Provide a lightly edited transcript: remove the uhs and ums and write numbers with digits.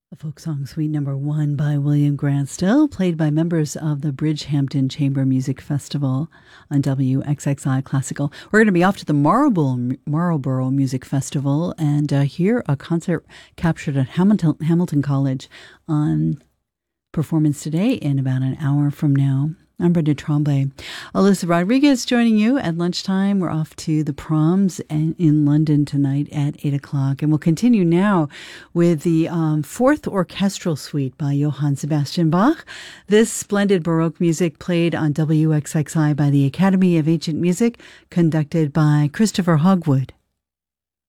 The folk song Suite Number 1 by William Grant Still, played by members of the Bridgehampton Chamber Music Festival on WXXI Classical. We're going to be off to the Marlborough Music Festival and hear a concert captured at Hamilton College on performance today in about an hour from now. I'm Brenda Tremblay. Alyssa Rodriguez joining you at lunchtime. We're off to the Proms in London tonight at 8 o'clock. And we'll continue now with the Fourth Orchestral Suite by Johann Sebastian Bach. This splendid Baroque music played on WXXI by the Academy of Ancient Music, conducted by Christopher Hogwood.